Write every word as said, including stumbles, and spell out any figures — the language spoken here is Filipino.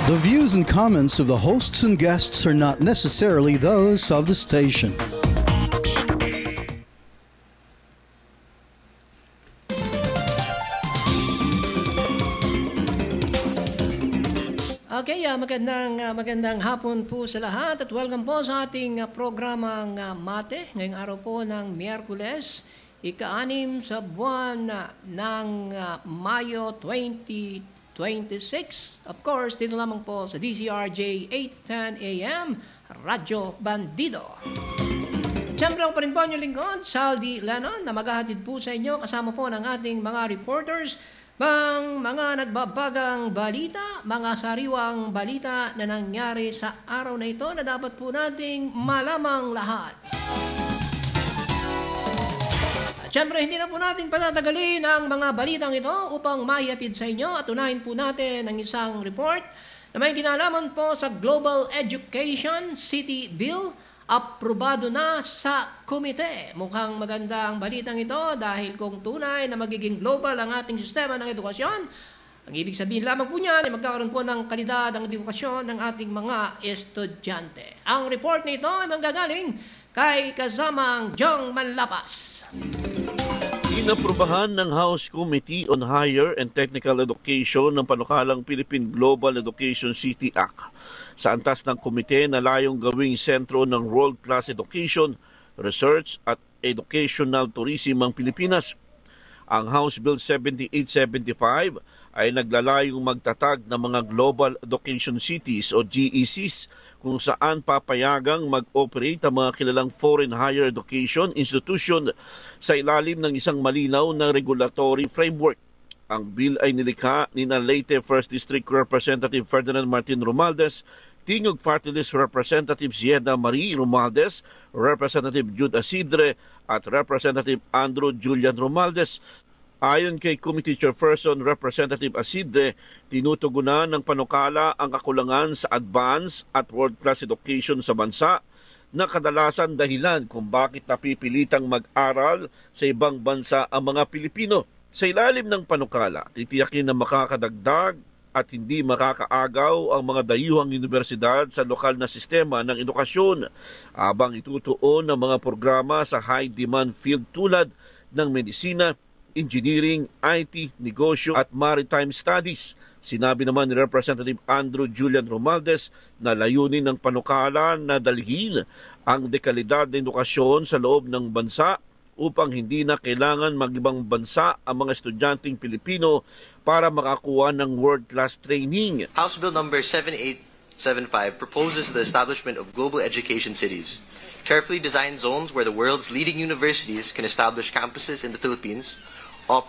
The views and comments of the hosts and guests are not necessarily those of the station. Okay, uh, magandang uh, magandang hapon po sa lahat at welcome po sa ating uh, programang uh, Mate ngayong araw po ng Miyerkules, ika-anim sa buwan uh, ng uh, Mayo twenty twenty-six. Of course, dito lamang po sa D C R J eight ten A M, Radyo Bandido. Siyempre ako pa rin po ang inyong lingkod, Saldi Lennon, na maghahatid po sa inyo kasama po ng ating mga reporters, bang mga nagbabagang balita, mga sariwang balita na nangyari sa araw na ito na dapat po nating malamang lahat. At syempre, hindi na po natin patatagalin ang mga balitang ito upang maihatid sa inyo at unahin po natin ang isang report na may kinalaman po sa Global Education City Bill. Aprobado na sa komite. Mukhang maganda ang balitang ito dahil kung tunay na magiging global ang ating sistema ng edukasyon, ang ibig sabihin lamang po niyan ay magkakaroon po ng kalidad ng edukasyon ng ating mga estudyante. Ang report nito ay manggagaling kay kasamang Jong Manlapas. Inaprubahan ng House Committee on Higher and Technical Education ng panukalang Philippine Global Education City Act sa antas ng komite na layong gawing sentro ng world-class education, research at educational tourism ang Pilipinas. Ang House Bill seventy-eight seventy-five ay naglalayong magtatag ng mga Global Education Cities o G E Cs kung saan papayagang mag-operate ang mga kilalang foreign higher education institution sa ilalim ng isang malinaw na regulatory framework. Ang bill ay nilikha ni na Leyte First District Representative Ferdinand Martin Romualdez, Tingog Party List Representative Zieda Marie Romualdez, Representative Jude Asidre at Representative Andrew Julian Romualdez. Ayon kay Committee Chairperson Representative Asidre, tinutugunan ng panukala ang kakulangan sa advanced at world-class education sa bansa na kadalasan dahilan kung bakit napipilitang mag-aral sa ibang bansa ang mga Pilipino. Sa ilalim ng panukala, titiyakin na makakadagdag at hindi makakaagaw ang mga dayuhang universidad sa lokal na sistema ng edukasyon, habang itutuon ng mga programa sa high-demand field tulad ng medisina, engineering, I T, negosyo at maritime studies. Sinabi naman ni Representative Andrew Julian Romualdez na layunin ng panukala na dalhin ang dekalidad ng edukasyon sa loob ng bansa upang hindi na kailangan mag-ibang bansa ang mga estudyanteng Pilipino para makakuha ng world-class training. House Bill number seventy-eight seventy-five proposes the establishment of global education cities, carefully designed zones where the world's leading universities can establish campuses in the Philippines,